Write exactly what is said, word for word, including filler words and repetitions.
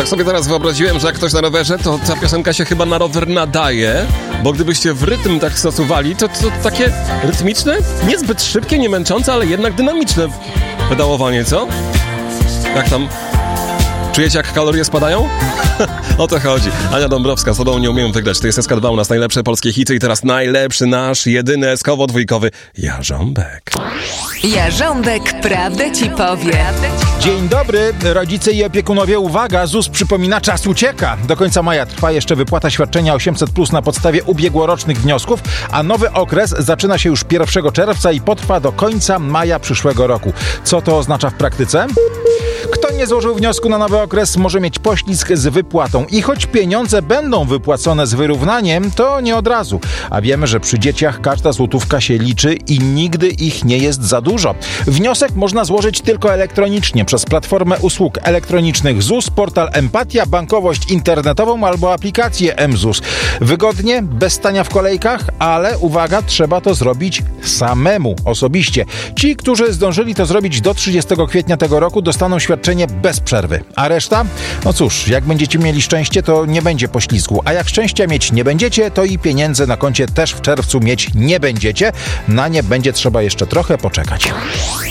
tak sobie teraz wyobraziłem, że jak ktoś na rowerze, to ta piosenka się chyba na rower nadaje, bo gdybyście w rytm tak stosowali, to, to takie rytmiczne, niezbyt szybkie, nie męczące, ale jednak dynamiczne pedałowanie, co? Jak tam? Czujecie, jak kalorie spadają? O to chodzi. Ania Dąbrowska, z tobą nie umiem wygrać. To jest S K dwa, u nas najlepsze polskie hity i teraz najlepszy nasz, jedyny eskowo-dwójkowy Jarząbek. Jarząbek prawdę ci powie. Dzień dobry, rodzice i opiekunowie, uwaga, ZUS przypomina, czas ucieka. Do końca maja trwa jeszcze wypłata świadczenia osiemset plus na podstawie ubiegłorocznych wniosków, a nowy okres zaczyna się już pierwszego czerwca i potrwa do końca maja przyszłego roku. Co to oznacza w praktyce? Kto nie złożył wniosku na nowy okres, może mieć poślizg z wypłatą. I choć pieniądze będą wypłacone z wyrównaniem, to nie od razu. A wiemy, że przy dzieciach każda złotówka się liczy i nigdy ich nie jest za dużo. Wniosek można złożyć tylko elektronicznie przez platformę usług elektronicznych ZUS, portal Empatia, bankowość internetową albo aplikację mZUS. Wygodnie, bez stania w kolejkach, ale uwaga, trzeba to zrobić samemu, osobiście. Ci, którzy zdążyli to zrobić do trzydziestego kwietnia tego roku, dostaną świadczenie bez przerwy. A reszta? No cóż, jak będziecie mieli szczęście, to nie będzie poślizgu. A jak szczęścia mieć nie będziecie, to i pieniędzy na koncie też w czerwcu mieć nie będziecie. Na nie będzie trzeba jeszcze trochę poczekać.